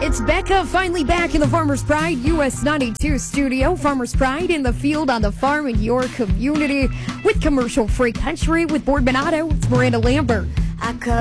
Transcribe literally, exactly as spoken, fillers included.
It's Becca, finally back in the Farmer's Pride U S ninety-two studio. Farmer's Pride in the field, on the farm, in your community with commercial-free country with Boardman Auto. It's Miranda Lambert. I could